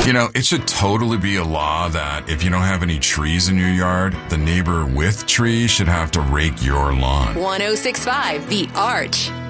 It should totally be a law that if you don't have any trees in your yard, the neighbor with trees should have to rake your lawn. 106.5 The Arch.